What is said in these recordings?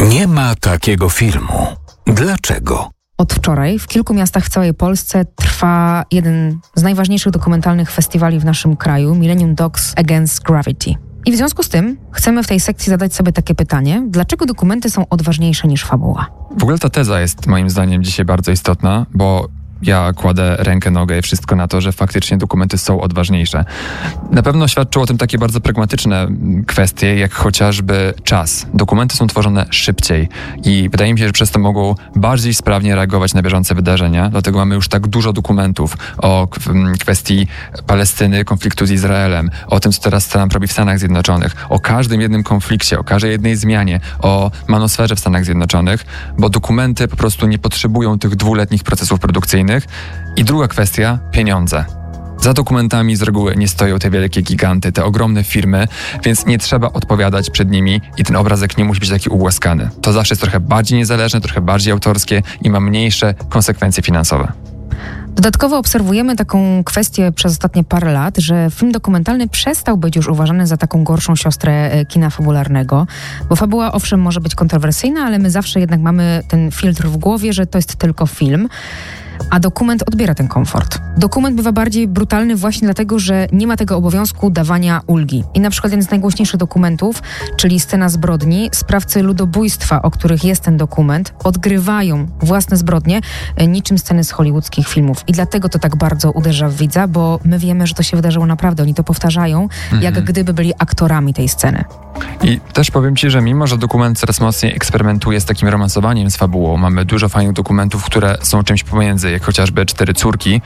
Nie ma takiego filmu. Dlaczego? Od wczoraj w kilku miastach w całej Polsce trwa jeden z najważniejszych dokumentalnych festiwali w naszym kraju, Millennium Dogs Against Gravity. I w związku z tym chcemy w tej sekcji zadać sobie takie pytanie, dlaczego dokumenty są odważniejsze niż fabuła? W ogóle ta teza jest moim zdaniem dzisiaj bardzo istotna, bo ja kładę rękę, nogę i wszystko na to, że faktycznie dokumenty są odważniejsze. Na pewno świadczą o tym takie bardzo pragmatyczne kwestie, jak chociażby czas. Dokumenty są tworzone szybciej i wydaje mi się, że przez to mogą bardziej sprawnie reagować na bieżące wydarzenia. Dlatego mamy już tak dużo dokumentów o kwestii Palestyny, konfliktu z Izraelem, o tym, co teraz Trump robi w Stanach Zjednoczonych, o każdym jednym konflikcie, o każdej jednej zmianie, o manosferze w Stanach Zjednoczonych, bo dokumenty po prostu nie potrzebują tych 2-letnich procesów produkcyjnych. I druga kwestia, pieniądze. Za dokumentami z reguły nie stoją te wielkie giganty, te ogromne firmy, więc nie trzeba odpowiadać przed nimi i ten obrazek nie musi być taki ugłaskany. To zawsze jest trochę bardziej niezależne, trochę bardziej autorskie i ma mniejsze konsekwencje finansowe. Dodatkowo obserwujemy taką kwestię przez ostatnie parę lat, że film dokumentalny przestał być już uważany za taką gorszą siostrę kina fabularnego, bo fabuła owszem może być kontrowersyjna, ale my zawsze jednak mamy ten filtr w głowie, że to jest tylko film. A dokument odbiera ten komfort. Dokument bywa bardziej brutalny właśnie dlatego, że nie ma tego obowiązku dawania ulgi. I na przykład jeden z najgłośniejszych dokumentów, czyli Scena zbrodni, sprawcy ludobójstwa, o których jest ten dokument, odgrywają własne zbrodnie niczym sceny z hollywoodzkich filmów. I dlatego to tak bardzo uderza w widza, bo my wiemy, że to się wydarzyło naprawdę. Oni to powtarzają, jak gdyby byli aktorami tej sceny. I też powiem Ci, że mimo, że dokument coraz mocniej eksperymentuje z takim romansowaniem z fabułą, mamy dużo fajnych dokumentów, które są czymś pomiędzy, jak chociażby 4 córki,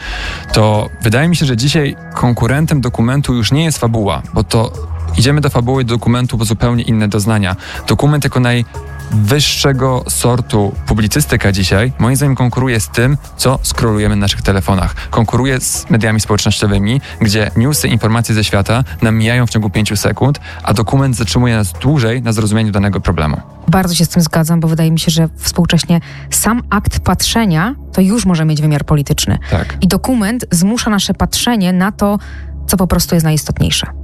to wydaje mi się, że dzisiaj konkurentem dokumentu już nie jest fabuła, bo to idziemy do fabuły, do dokumentu, bo zupełnie inne doznania. Dokument jako najwyższego sortu publicystyka dzisiaj, moim zdaniem konkuruje z tym, co scrollujemy na naszych telefonach. Konkuruje z mediami społecznościowymi, gdzie newsy, informacje ze świata nam mijają w ciągu 5 sekund, a dokument zatrzymuje nas dłużej na zrozumieniu danego problemu. Bardzo się z tym zgadzam, bo wydaje mi się, że współcześnie sam akt patrzenia to już może mieć wymiar polityczny. Tak. I dokument zmusza nasze patrzenie na to, co po prostu jest najistotniejsze.